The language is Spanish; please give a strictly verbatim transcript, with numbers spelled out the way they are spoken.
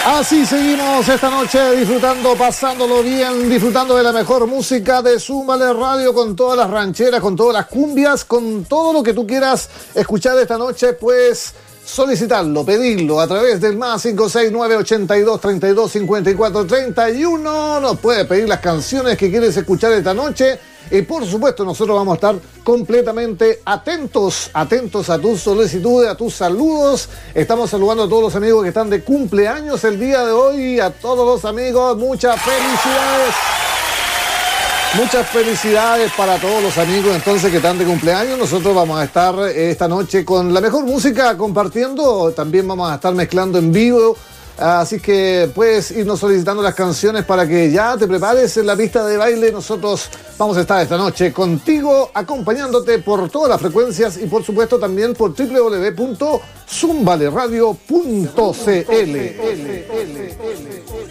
Así seguimos esta noche disfrutando, pasándolo bien, disfrutando de la mejor música de Zúmbale Radio, con todas las rancheras, con todas las cumbias, con todo lo que tú quieras escuchar esta noche, pues solicitarlo, pedirlo a través del más cinco seis nueve, ochenta y dos, treinta y dos, cincuenta y cuatro, treinta y uno. Nos puedes pedir las canciones que quieres escuchar esta noche. Y por supuesto nosotros vamos a estar completamente atentos, atentos a tus solicitudes, a tus saludos. Estamos saludando a todos los amigos que están de cumpleaños el día de hoy. A todos los amigos, muchas felicidades. Muchas felicidades para todos los amigos entonces que están de cumpleaños. Nosotros vamos a estar esta noche con la mejor música compartiendo. También vamos a estar mezclando en vivo. Así que puedes irnos solicitando las canciones para que ya te prepares en la pista de baile. Nosotros vamos a estar esta noche contigo, acompañándote por todas las frecuencias y por supuesto también por doble u doble u doble u punto zumbaleradio punto c l.